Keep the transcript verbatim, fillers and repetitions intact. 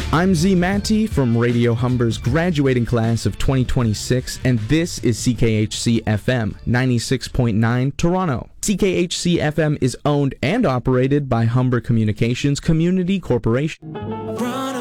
I'm Z Manti from Radio Humber's graduating class of twenty twenty-six, and this is C K H C F M ninety-six point nine Toronto. C K H C F M is owned and operated by Humber Communications Community Corporation.